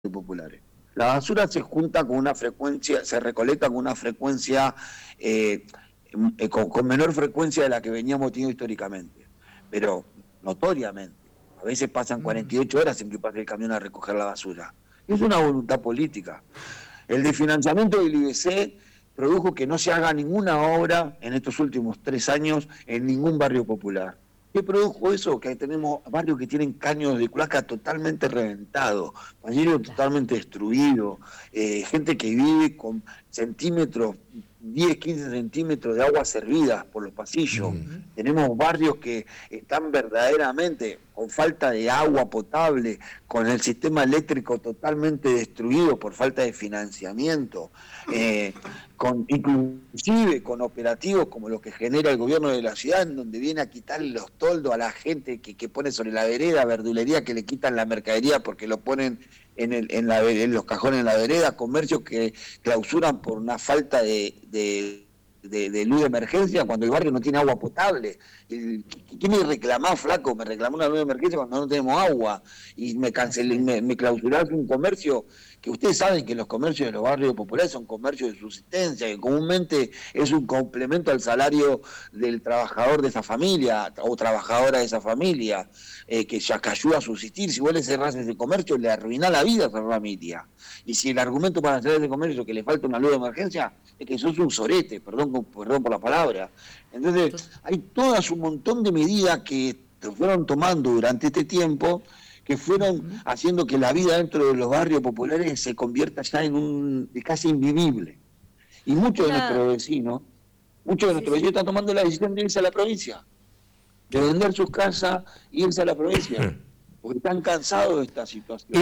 populares. La basura se junta con una frecuencia, se recolecta con una frecuencia, con menor frecuencia de la que veníamos teniendo históricamente, pero notoriamente. A veces pasan 48 horas sin que pase el camión a recoger la basura. Es una voluntad política. El desfinanciamiento del IBC produjo que no se haga ninguna obra en estos últimos 3 años en ningún barrio popular. ¿Qué produjo eso? Que tenemos barrios que tienen caños de cloaca totalmente reventados, pañuelos totalmente destruidos, gente que vive con centímetros, 10, 15 centímetros de agua servidas por los pasillos. Tenemos barrios que están verdaderamente con falta de agua potable, con el sistema eléctrico totalmente destruido por falta de financiamiento, inclusive con operativos como los que genera el gobierno de la ciudad, en donde viene a quitarle los toldos a la gente que pone sobre la vereda, verdulería que le quitan la mercadería porque lo ponen en los cajones en la vereda, comercios que clausuran por una falta de luz de emergencia cuando el barrio no tiene agua potable. ¿Qué me reclamás, flaco? Me reclamó una luz de emergencia cuando no tenemos agua y me clausuraron un comercio que ustedes saben que los comercios de los barrios populares son comercios de subsistencia, que comúnmente es un complemento al salario del trabajador de esa familia o trabajadora de esa familia, que ayuda a subsistir. Si vos le cerrás ese comercio, le arruinás la vida a esa familia. Y si el argumento para hacer ese comercio que le falta una luz de emergencia es que sos un sorete, perdón por la palabra. Entonces, hay todas un montón de medidas que se fueron tomando durante este tiempo que fueron haciendo que la vida dentro de los barrios populares se convierta ya en casi invivible. Y muchos de nuestros vecinos están tomando la decisión de irse a la provincia, de vender sus casas e irse a la provincia, porque están cansados de esta situación.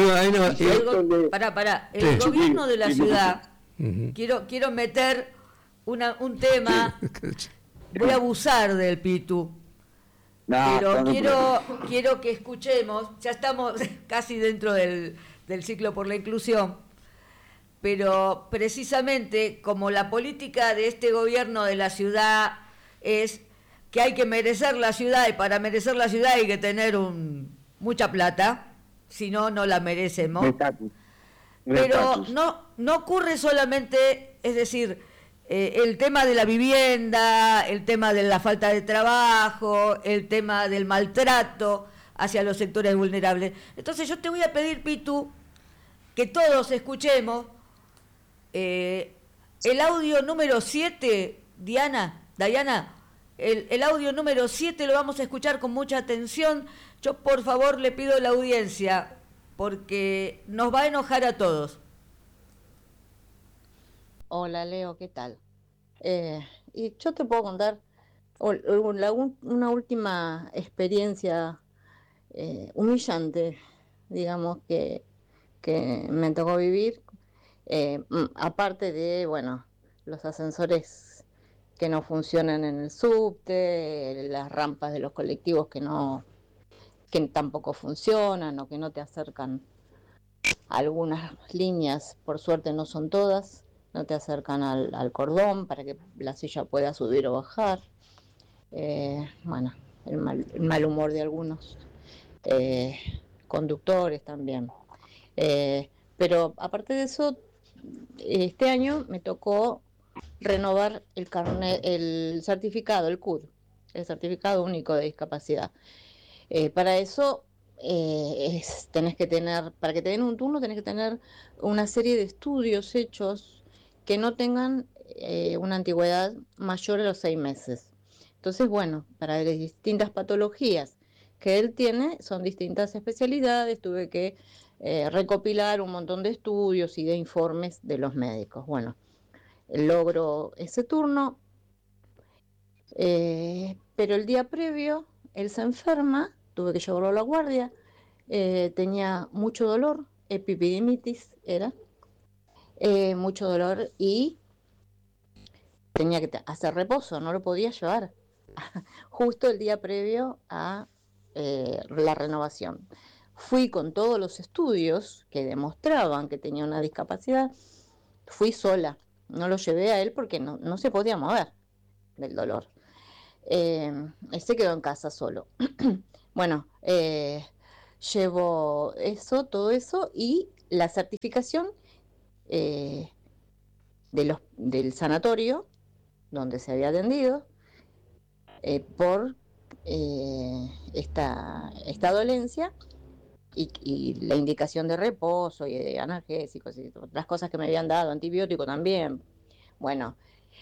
El gobierno de la ciudad, quiero meter un tema, voy a abusar del Pitu. Pero quiero que escuchemos, ya estamos casi dentro del ciclo por la inclusión, pero precisamente como la política de este gobierno de la ciudad es que hay que merecer la ciudad, y para merecer la ciudad hay que tener mucha plata, si no, no la merecemos. Pero no ocurre solamente, es decir, el tema de la vivienda, el tema de la falta de trabajo, el tema del maltrato hacia los sectores vulnerables. Entonces yo te voy a pedir, Pitu, que todos escuchemos el audio número 7, Dayana, el audio número 7 lo vamos a escuchar con mucha atención. Yo por favor le pido a la audiencia, porque nos va a enojar a todos. Hola Leo, ¿qué tal? Y yo te puedo contar una última experiencia humillante, digamos, que me tocó vivir, aparte de, bueno, los ascensores que no funcionan en el subte, las rampas de los colectivos que tampoco funcionan o que no te acercan algunas líneas, por suerte no son todas, no te acercan al cordón para que la silla pueda subir o bajar. Bueno, el mal humor de algunos conductores también. Pero aparte de eso, este año me tocó renovar el certificado, el CUD, el Certificado Único de Discapacidad. Para eso tenés que tener, para que te den un turno, tenés que tener una serie de estudios hechos que no tengan una antigüedad mayor a los 6 meses. Entonces, bueno, para las distintas patologías que él tiene, son distintas especialidades, tuve que recopilar un montón de estudios y de informes de los médicos. Bueno, logro ese turno, pero el día previo él se enferma, tuve que llevarlo a la guardia, tenía mucho dolor, epididimitis era, mucho dolor y tenía que hacer reposo, no lo podía llevar justo el día previo a la renovación. Fui con todos los estudios que demostraban que tenía una discapacidad, fui sola, no lo llevé a él porque no se podía mover del dolor. Él se quedó en casa solo. Bueno, llevo todo eso y la certificación del sanatorio donde se había atendido por esta dolencia y la indicación de reposo y de analgésicos y otras cosas que me habían dado, antibiótico también. Bueno,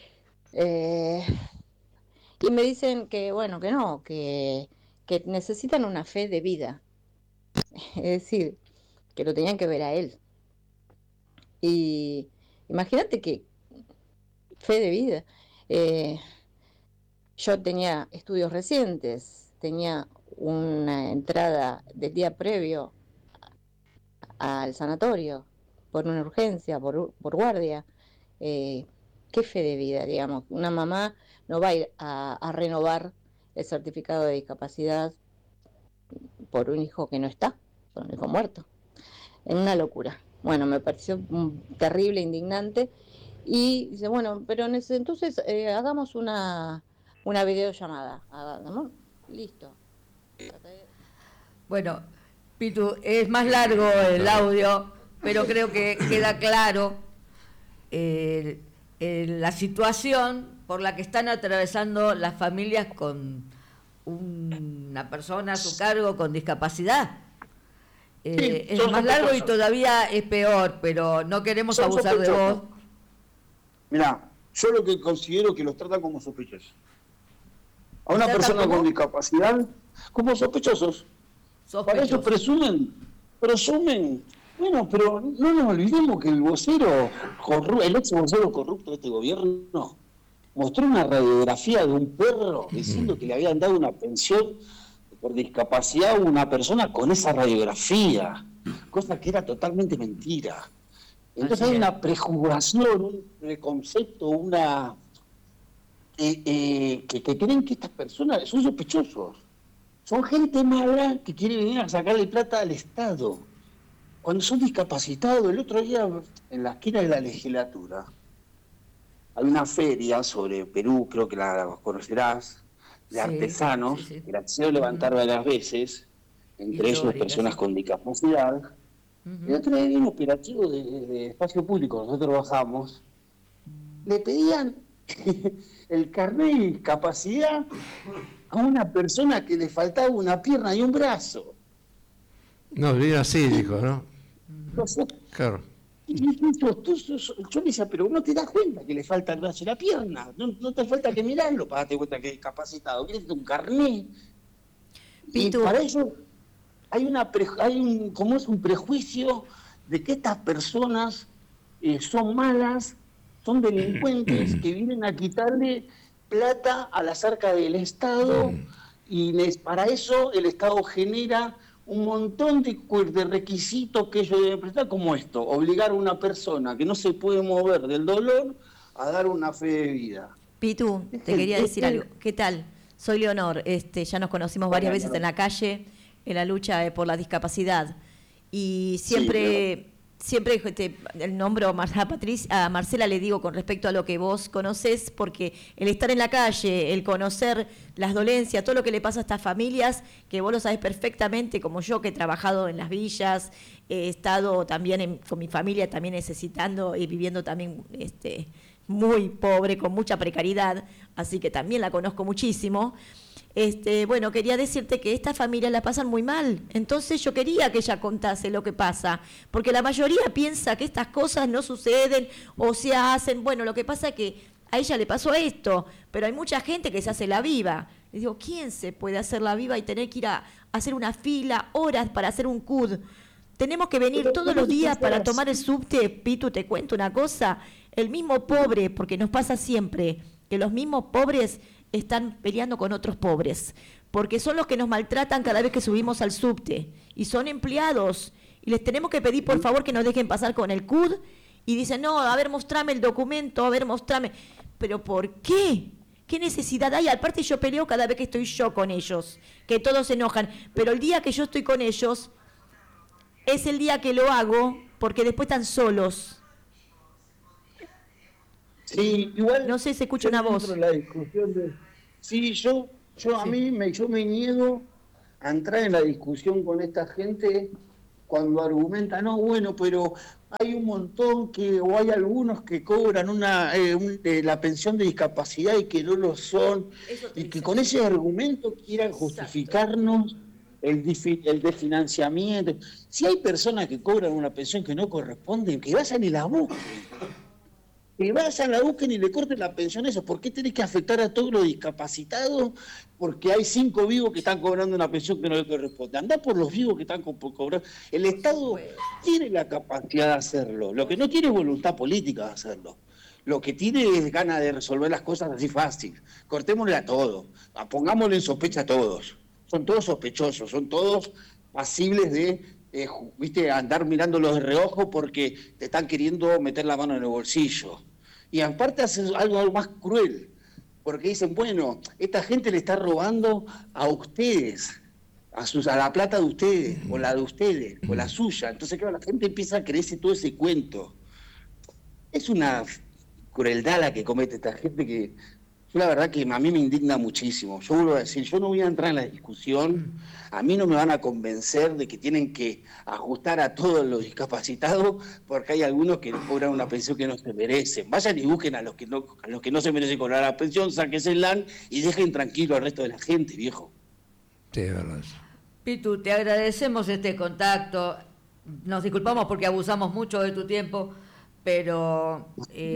y me dicen que, bueno, que no, que necesitan una fe de vida. Es decir, que lo tenían que ver a él. Y imagínate que fe de vida. Yo tenía estudios recientes, tenía una entrada del día previo al sanatorio por una urgencia, por guardia. ¿Qué fe de vida, digamos? Una mamá no va a ir a renovar el certificado de discapacidad por un hijo que no está, por un hijo muerto. Es una locura. Bueno, me pareció terrible, indignante. Y dice, bueno, pero entonces hagamos una videollamada. ¿No? Listo. Bueno, Pitu, es más largo el audio, pero creo que queda claro la situación por la que están atravesando las familias con una persona a su cargo con discapacidad. Es más largo y todavía es peor, pero no queremos abusar de vos. Mirá, yo lo que considero que los tratan como sospechosos. A una persona con discapacidad, como sospechosos. Para eso presumen. Bueno, pero no nos olvidemos que el vocero, el ex vocero corrupto de este gobierno, mostró una radiografía de un perro diciendo que le habían dado una pensión por discapacidad a una persona con esa radiografía, cosa que era totalmente mentira. Entonces hay una prejuzgación, un preconcepto, que creen que estas personas son sospechosos. Son gente mala que quiere venir a sacarle plata al Estado. Cuando son discapacitados, el otro día en la esquina de la legislatura, hay una feria sobre Perú, creo que la conocerás, de artesanos, que la quisieron levantar varias veces, entre ellos personas con discapacidad. El otro día había un operativo de espacio público, nosotros bajamos, le pedían el carnet de discapacidad a una persona que le faltaba una pierna y un brazo. No, bien así, dijo, ¿no? Claro. Yo le decía, pero no te das cuenta que le falta el brazo y la pierna, no te falta que mirarlo para darte cuenta que es discapacitado, quieres un carnet. Y para eso hay un prejuicio de que estas personas son malas, son delincuentes que vienen a quitarle plata a las arcas del Estado y para eso el Estado genera un montón de requisitos que ellos deben prestar, como esto, obligar a una persona que no se puede mover del dolor a dar una fe de vida. Pitu, te quería decir algo. ¿Qué tal? Soy Leonor, ya nos conocimos varias veces en la calle, en la lucha por la discapacidad. Y siempre el nombro a Marcela le digo con respecto a lo que vos conocés, porque el estar en la calle, el conocer las dolencias, todo lo que le pasa a estas familias, que vos lo sabés perfectamente, como yo que he trabajado en las villas, he estado también con mi familia también necesitando y viviendo también muy pobre, con mucha precariedad, así que también la conozco muchísimo. Bueno, quería decirte que estas familias la pasan muy mal, entonces yo quería que ella contase lo que pasa, porque la mayoría piensa que estas cosas no suceden o se hacen. Bueno, lo que pasa es que a ella le pasó esto, pero hay mucha gente que se hace la viva. Le digo, ¿quién se puede hacer la viva y tener que ir a hacer una fila, horas para hacer un CUD? Tenemos que venir todos los días para tomar el subte. Pitu, te cuento una cosa, el mismo pobre, porque nos pasa siempre, que los mismos pobres están peleando con otros pobres, porque son los que nos maltratan cada vez que subimos al subte, y son empleados, y les tenemos que pedir por favor que nos dejen pasar con el CUD, y dicen, no, a ver, mostrame el documento, a ver, mostrame. ¿Pero por qué? ¿Qué necesidad hay? Aparte yo peleo cada vez que estoy yo con ellos, que todos se enojan, pero el día que yo estoy con ellos es el día que lo hago, porque después están solos. Sí, igual. No sé, se escucha una voz. La discusión yo me niego a entrar en la discusión con esta gente cuando argumentan, no, bueno, pero hay un montón o hay algunos que cobran la pensión de discapacidad y que no lo son, y que con ese argumento quieran justificarnos el desfinanciamiento. Si hay personas que cobran una pensión que no corresponde, que vayan y la busquen. Que vayan, la busquen y le corten la pensión a eso. ¿Por qué tenés que afectar a todos los discapacitados? Porque hay 5 vivos que están cobrando una pensión que no le corresponde. Andá por los vivos que están cobrando. El Estado tiene la capacidad de hacerlo. Lo que no tiene es voluntad política de hacerlo. Lo que tiene es ganas de resolver las cosas así fácil. Cortémosle a todos. Pongámosle en sospecha a todos. Son todos sospechosos, son todos pasibles de andar mirándolos de reojo porque te están queriendo meter la mano en el bolsillo. Y aparte hacen algo más cruel, porque dicen, bueno, esta gente le está robando a ustedes, a la plata de ustedes, o la de ustedes, o la suya. Entonces, claro, la gente empieza a creerse todo ese cuento. Es una crueldad la que comete esta gente que yo la verdad que a mí me indigna muchísimo. Yo vuelvo a decir, yo no voy a entrar en la discusión, a mí no me van a convencer de que tienen que ajustar a todos los discapacitados porque hay algunos que cobran una pensión que no se merecen. Vayan y busquen a los que no se merecen cobrar la pensión, sáquense y dejen tranquilo al resto de la gente, viejo. Sí, es verdad. Pitu, te agradecemos este contacto. Nos disculpamos porque abusamos mucho de tu tiempo, pero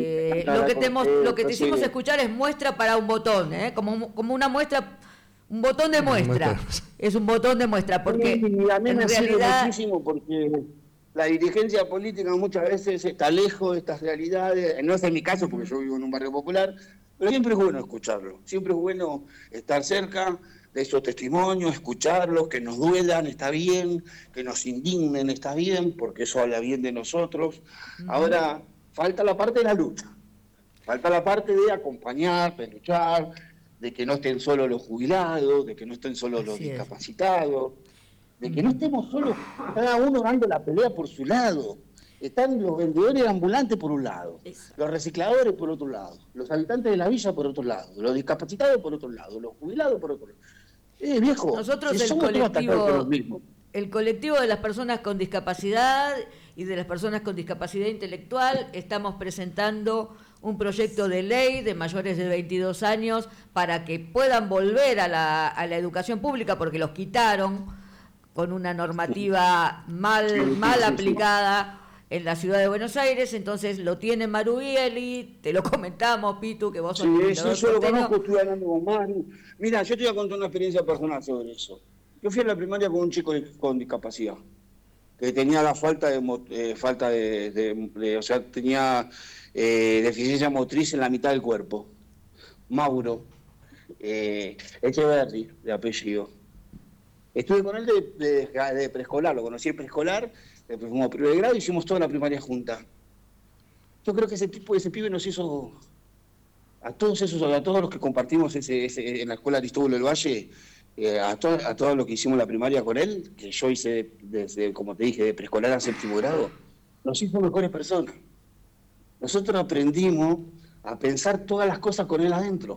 lo que te hicimos escuchar es muestra para un botón, como una muestra, un botón de muestra. Es un botón de muestra, porque a mí me sirve realidad muchísimo porque la dirigencia política muchas veces está lejos de estas realidades. No es en mi caso porque yo vivo en un barrio popular, pero siempre es bueno escucharlo, siempre es bueno estar cerca de esos testimonios, escucharlos, que nos duelan, está bien, que nos indignen, está bien, porque eso habla bien de nosotros. Ahora, falta la parte de la lucha, falta la parte de acompañar, de luchar, de que no estén solo los jubilados, de que no estén solo los discapacitados, de que no estemos solos, cada uno dando la pelea por su lado. Están los vendedores ambulantes por un lado, los recicladores por otro lado, los habitantes de la villa por otro lado, los discapacitados por otro lado, los jubilados por otro lado. Viejo, nosotros el colectivo de las personas con discapacidad y de las personas con discapacidad intelectual estamos presentando un proyecto de ley de mayores de 22 años para que puedan volver a la educación pública porque los quitaron con una normativa mal aplicada en la ciudad de Buenos Aires. Entonces lo tiene Maru Bieli, te lo comentamos, Pitu, que vos sos yo lo conozco, estuve hablando con Maru. Mira, yo te voy a contar una experiencia personal sobre eso. Yo fui a la primaria con un chico con discapacidad, que tenía la tenía deficiencia motriz en la mitad del cuerpo. Mauro Echeverri, de apellido. Estuve con él de preescolar, lo conocí en preescolar. Después fuimos a primer grado y hicimos toda la primaria junta. Yo creo que ese pibe nos hizo a todos los que compartimos en la escuela Aristóbulo del Valle, a todos los que hicimos la primaria con él, que yo hice desde, como te dije, de preescolar a 7º grado, nos hizo mejores personas. Nosotros aprendimos a pensar todas las cosas con él adentro.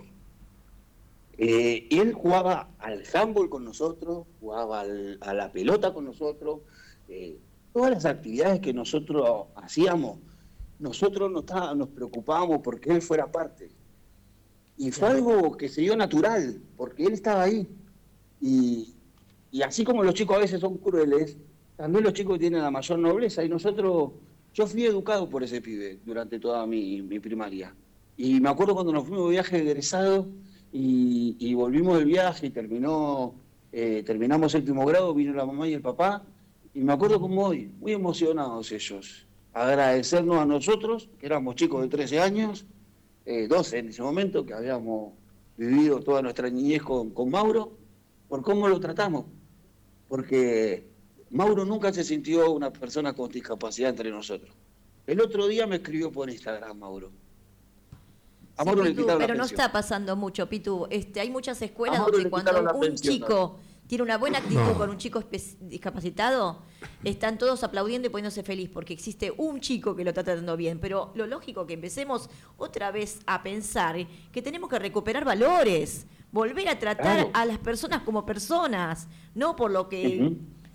Él jugaba al handball con nosotros, jugaba a la pelota con nosotros. Todas las actividades que nosotros hacíamos, nosotros nos preocupábamos porque él fuera parte. Y fue algo que se dio natural, porque él estaba ahí. Y así como los chicos a veces son crueles, también los chicos tienen la mayor nobleza. Y yo fui educado por ese pibe durante toda mi primaria. Y me acuerdo cuando nos fuimos de viaje de egresado y volvimos del viaje y terminamos 7º grado, vino la mamá y el papá. Y me acuerdo como hoy, muy emocionados ellos, agradecernos a nosotros, que éramos chicos de 13 años, 12 en ese momento, que habíamos vivido toda nuestra niñez con Mauro, por cómo lo tratamos. Porque Mauro nunca se sintió una persona con discapacidad entre nosotros. El otro día me escribió por Instagram, Mauro. A Mauro le quitaron la pensión. Pero no está pasando mucho, Pitu. Hay muchas escuelas donde cuando un chico tiene una buena actitud con un chico discapacitado, están todos aplaudiendo y poniéndose feliz porque existe un chico que lo está tratando bien. Pero lo lógico es que empecemos otra vez a pensar que tenemos que recuperar valores, volver a tratar a las personas como personas, no por lo que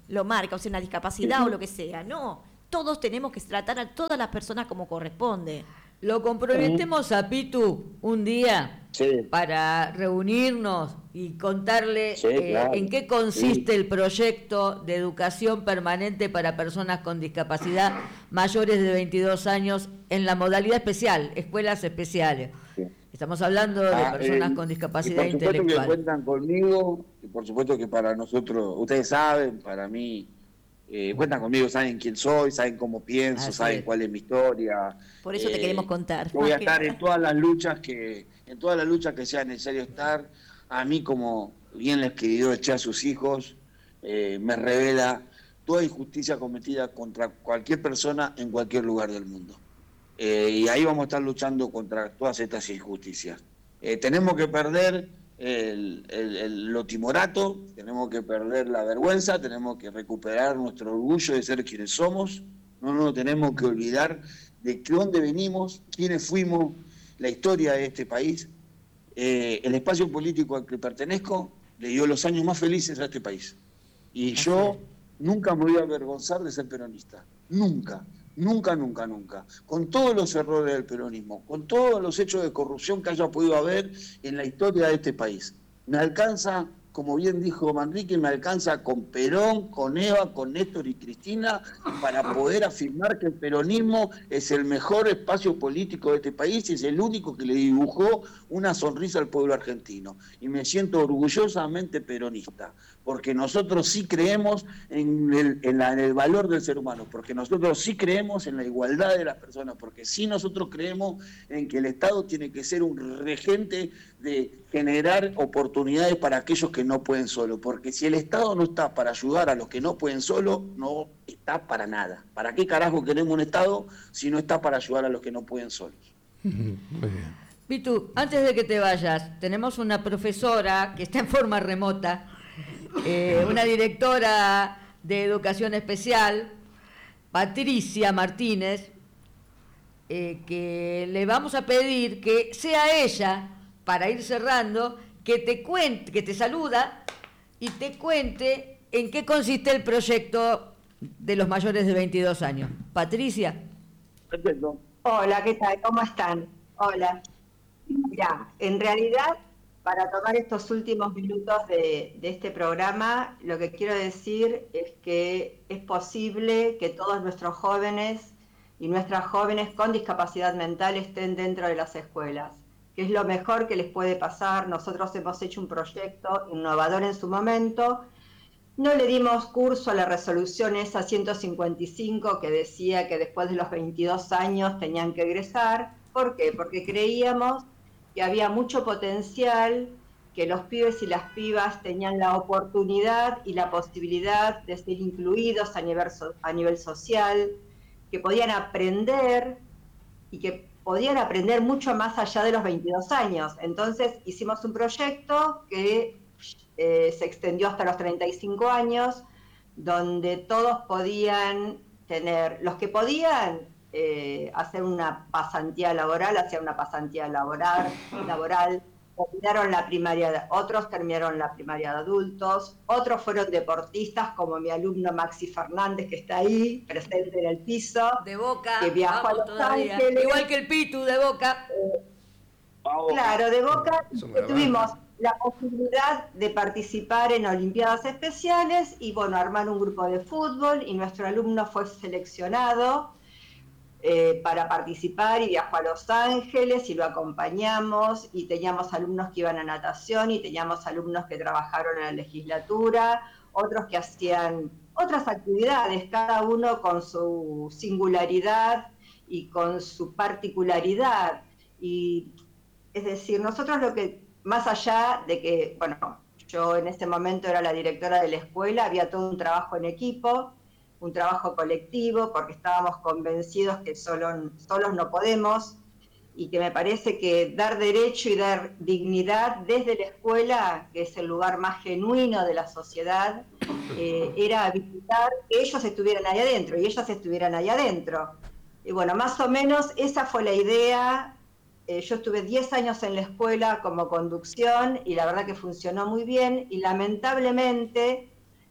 lo marca, o sea, una discapacidad o lo que sea. No, todos tenemos que tratar a todas las personas como corresponde. Lo comprometemos a Pitu un día para reunirnos y contarle claro, en qué consiste el proyecto de educación permanente para personas con discapacidad mayores de 22 años en la modalidad especial, escuelas especiales. Estamos hablando de personas con discapacidad intelectual. Por supuesto que cuentan conmigo, y por supuesto que para nosotros, ustedes saben, para mí, cuentan conmigo, saben quién soy, saben cómo pienso, saben cuál es mi historia. Por eso te queremos contar. Voy a estar en todas las luchas que sea necesario estar. A mí, como bien le escribió Eché a sus hijos, me revela toda injusticia cometida contra cualquier persona en cualquier lugar del mundo. Y ahí vamos a estar luchando contra todas estas injusticias. Tenemos que perder lo timorato, tenemos que perder la vergüenza, tenemos que recuperar nuestro orgullo de ser quienes somos, no nos tenemos que olvidar de dónde venimos, quiénes fuimos, la historia de este país. El espacio político al que pertenezco le dio los años más felices a este país. Y yo nunca me voy a avergonzar de ser peronista, nunca. Nunca, nunca, nunca. Con todos los errores del peronismo, con todos los hechos de corrupción que haya podido haber en la historia de este país. Me alcanza, como bien dijo Manrique, me alcanza con Perón, con Eva, con Néstor y Cristina para poder afirmar que el peronismo es el mejor espacio político de este país y es el único que le dibujó una sonrisa al pueblo argentino. Y me siento orgullosamente peronista, porque nosotros sí creemos en el valor del ser humano, porque nosotros sí creemos en la igualdad de las personas, porque sí nosotros creemos en que el Estado tiene que ser un regente de generar oportunidades para aquellos que no pueden solo, porque si el Estado no está para ayudar a los que no pueden solo, no está para nada. ¿Para qué carajo queremos un Estado si no está para ayudar a los que no pueden solos? Muy bien. Pitu, antes de que te vayas, tenemos una profesora que está en forma remota, una directora de educación especial, Patricia Martínez, que le vamos a pedir que sea ella, para ir cerrando, que te cuente, que te saluda y te cuente en qué consiste el proyecto de los mayores de 22 años. Patricia. Perfecto. Hola, ¿qué tal? ¿Cómo están? Hola. Mira, en realidad, para tomar estos últimos minutos de este programa, lo que quiero decir es que es posible que todos nuestros jóvenes y nuestras jóvenes con discapacidad mental estén dentro de las escuelas, que es lo mejor que les puede pasar. Nosotros hemos hecho un proyecto innovador en su momento. No le dimos curso a la resolución esa 155 que decía que después de los 22 años tenían que egresar. ¿Por qué? Porque creíamos que había mucho potencial, que los pibes y las pibas tenían la oportunidad y la posibilidad de ser incluidos a nivel social, que podían aprender y que podían aprender mucho más allá de los 22 años. Entonces hicimos un proyecto que se extendió hasta los 35 años, donde todos podían tener, los que podían hacer una pasantía laboral, hacían una pasantía laboral, terminaron la primaria, otros terminaron la primaria de adultos, otros fueron deportistas, como mi alumno Maxi Fernández, que está ahí, presente en el piso. De Boca, que viajó a Los Ángeles. Igual que el Pitu de Boca. Claro, de Boca, tuvimos la posibilidad de participar en Olimpiadas Especiales y, bueno, armar un grupo de fútbol, y nuestro alumno fue seleccionado para participar y viajó a Los Ángeles y lo acompañamos, y teníamos alumnos que iban a natación y teníamos alumnos que trabajaron en la legislatura, otros que hacían otras actividades, cada uno con su singularidad y con su particularidad. Y es decir, nosotros lo que, más allá de que, bueno, yo en ese momento era la directora de la escuela, había todo un trabajo en equipo, un trabajo colectivo, porque estábamos convencidos que solos no podemos, y que me parece que dar derecho y dar dignidad desde la escuela, que es el lugar más genuino de la sociedad, era habilitar que ellos estuvieran ahí adentro y ellas estuvieran ahí adentro. Y bueno, más o menos esa fue la idea. Yo estuve 10 años en la escuela como conducción y la verdad que funcionó muy bien, y lamentablemente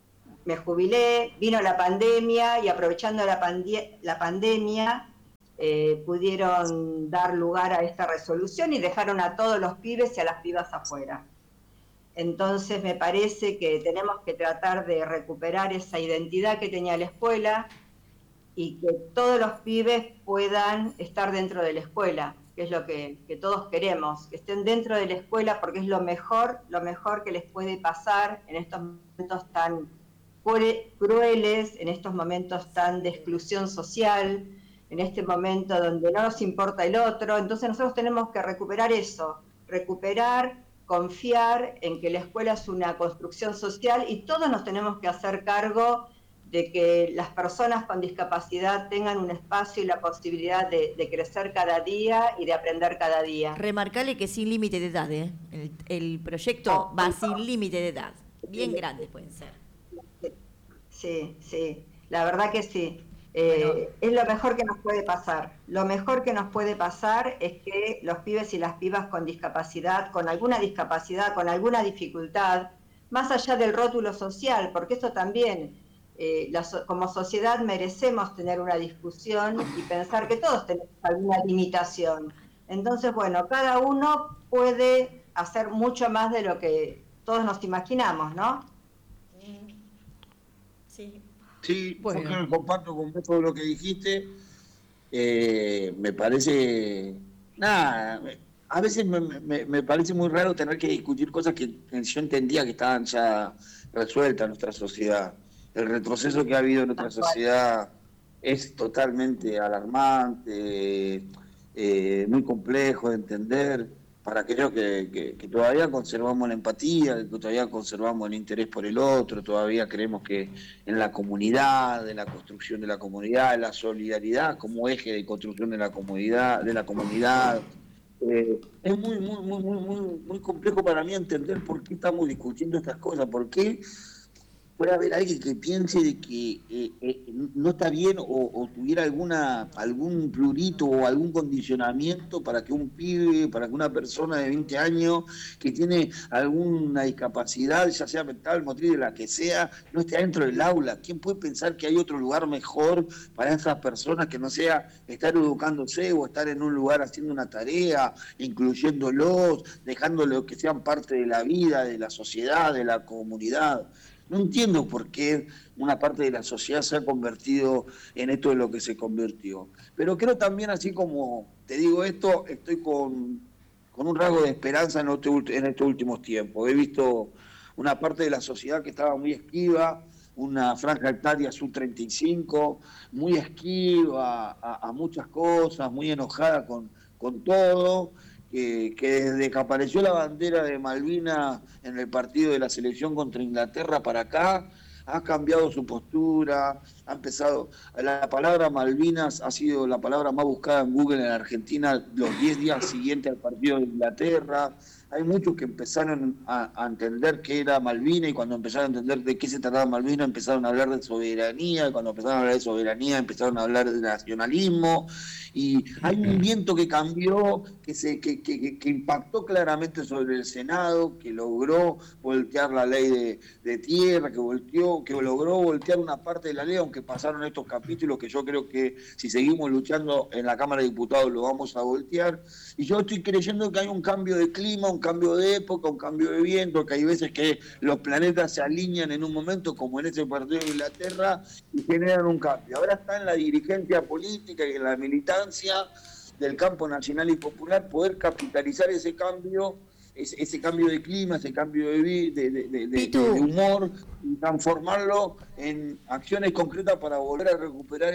me jubilé, vino la pandemia y aprovechando la pandemia pudieron dar lugar a esta resolución y dejaron a todos los pibes y a las pibas afuera. Entonces me parece que tenemos que tratar de recuperar esa identidad que tenía la escuela y que todos los pibes puedan estar dentro de la escuela, que es lo que todos queremos, que estén dentro de la escuela porque es lo mejor que les puede pasar en estos momentos tan crueles, en estos momentos tan de exclusión social, en este momento donde no nos importa el otro. Entonces nosotros tenemos que recuperar eso, confiar en que la escuela es una construcción social y todos nos tenemos que hacer cargo de que las personas con discapacidad tengan un espacio y la posibilidad de crecer cada día y de aprender cada día. Remarcarle que sin límite de edad, el proyecto va sin límite de edad, bien grandes pueden ser. Sí, la verdad que sí. Es lo mejor que nos puede pasar. Lo mejor que nos puede pasar es que los pibes y las pibas con discapacidad, con alguna dificultad, más allá del rótulo social, porque eso también, como sociedad merecemos tener una discusión y pensar que todos tenemos alguna limitación. Entonces, bueno, cada uno puede hacer mucho más de lo que todos nos imaginamos, ¿no? Sí. Sí, bueno. Yo me comparto con mucho de lo que dijiste. Me parece... a veces me parece muy raro tener que discutir cosas que yo entendía que estaban ya resueltas en nuestra sociedad. El retroceso que ha habido en nuestra sociedad es totalmente alarmante, muy complejo de entender para aquellos que todavía conservamos la empatía, que todavía conservamos el interés por el otro, todavía creemos que en la comunidad, en la construcción de la comunidad, en la solidaridad como eje de construcción de la comunidad, es muy complejo para mí entender por qué estamos discutiendo estas cosas, por qué puede haber alguien que piense de que no está bien o tuviera algún plurito o algún condicionamiento para que un pibe, para que una persona de 20 años que tiene alguna discapacidad, ya sea mental, motriz, de la que sea, no esté dentro del aula. ¿Quién puede pensar que hay otro lugar mejor para esas personas que no sea estar educándose o estar en un lugar haciendo una tarea, incluyéndolos, dejándolos que sean parte de la vida, de la sociedad, de la comunidad? No entiendo por qué una parte de la sociedad se ha convertido en esto de lo que se convirtió. Pero creo también, así como te digo esto, estoy con un rasgo de esperanza en estos últimos tiempos. He visto una parte de la sociedad que estaba muy esquiva, una franja etaria sub-35, muy esquiva a muchas cosas, muy enojada con todo. Que desde que apareció la bandera de Malvinas en el partido de la selección contra Inglaterra para acá, ha cambiado su postura, ha empezado, la palabra Malvinas ha sido la palabra más buscada en Google en Argentina los 10 días siguientes al partido de Inglaterra. Hay muchos que empezaron a entender qué era Malvinas y cuando empezaron a entender de qué se trataba Malvinas empezaron a hablar de soberanía y cuando empezaron a hablar de soberanía empezaron a hablar de nacionalismo y hay un viento que cambió, que impactó claramente sobre el Senado, que logró voltear la ley de tierra, que logró voltear una parte de la ley, aunque pasaron estos capítulos que yo creo que si seguimos luchando en la Cámara de Diputados lo vamos a voltear. Y yo estoy creyendo que hay un cambio de clima, un cambio de época, un cambio de viento, que hay veces que los planetas se alinean en un momento, como en ese partido de Inglaterra, y generan un cambio. Ahora está en la dirigencia política y en la militancia del campo nacional y popular poder capitalizar ese cambio de clima, ese cambio de humor, y transformarlo en acciones concretas para volver a recuperar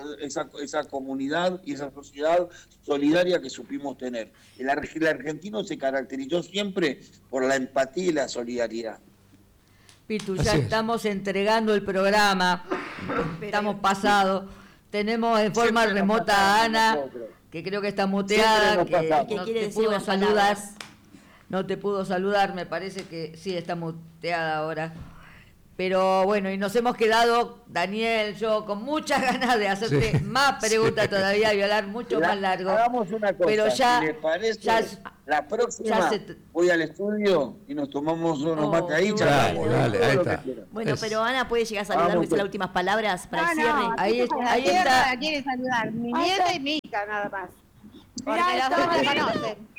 esa comunidad y esa sociedad solidaria que supimos tener. El argentino se caracterizó siempre por la empatía y la solidaridad. Pitu, ya estamos entregando el programa, estamos pasados. Tenemos en forma remota a Ana, que creo que está muteada, que quiere decir unas palabras. No te pudo saludar, me parece que sí está muteada ahora. Pero bueno, y nos hemos quedado, Daniel, yo, con muchas ganas de hacerte más preguntas todavía y hablar mucho más largo. Hagamos una cosa, pero ya, si les parece, la próxima voy al estudio y nos tomamos unos mates ahí. Dale, ahí está. Bueno, pero Ana puede llegar a saludar, decir las últimas palabras para el cierre. Ahí está. Quiere saludar, mi nieta y mi hija nada más. Porque las dos me conocen.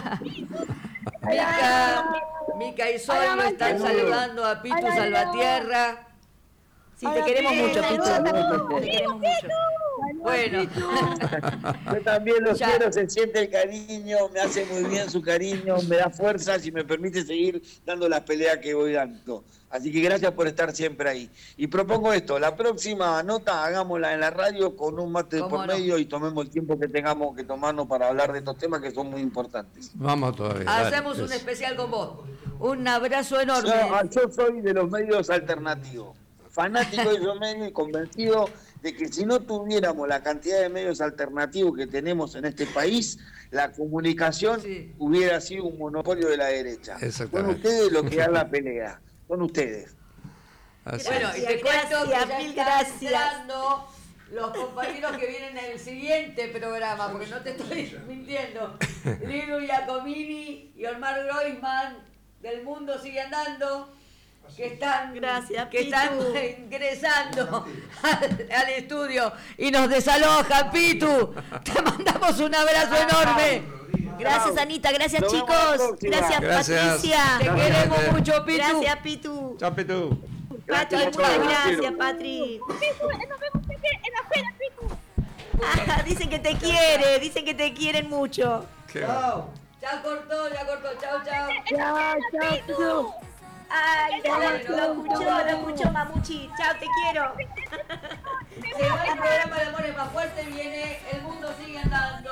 Mica y Sol lo están saludando a Pitu Salvatierra. Sí, te queremos mucho, Pitu. Te queremos mucho. Bueno. Yo también los quiero, se siente el cariño, me hace muy bien su cariño, me da fuerzas y me permite seguir dando las peleas que voy dando. Así que gracias por estar siempre ahí. Y propongo esto, la próxima nota hagámosla en la radio con un mate por medio y tomemos el tiempo que tengamos que tomarnos para hablar de estos temas que son muy importantes. Vamos todavía. Hacemos un especial con vos. Un abrazo enorme. Yo soy de los medios alternativos, fanático de los medios y convencido de que si no tuviéramos la cantidad de medios alternativos que tenemos en este país, la comunicación hubiera sido un monopolio de la derecha. Son ustedes los que dan la pelea. Son ustedes. Bueno, y te cuento que ya están entrando los compañeros que vienen en el siguiente programa, porque no te estoy mintiendo. Lilu Giacomini y Omar Groisman del Mundo Sigue Andando, que están ingresando al estudio y nos desalojan, Pitu. Te mandamos un abrazo enorme. Gracias, Anita. Gracias, chicos. Gracias, Patricia. Te queremos mucho, Pitu. Gracias, Pitu. Chao, Pitu. Patri, muchas gracias, Patri. Nos vemos en la feria, Pitu. Dicen que te quieren mucho. Chao. Ya cortó. Chao. Chao, Pitu. Ay, lo escuchó, Mamuchi. Chao, te quiero. Se va el programa de Amores Más Fuerte, viene El Mundo Sigue Andando.